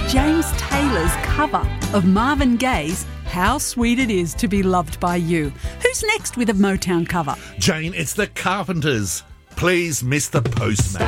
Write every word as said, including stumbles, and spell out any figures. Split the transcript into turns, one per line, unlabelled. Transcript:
James Taylor's cover of Marvin Gaye's How Sweet It Is to Be Loved by You. Who's next with a Motown cover?
Jane, it's the Carpenters. Please, Mister Postman.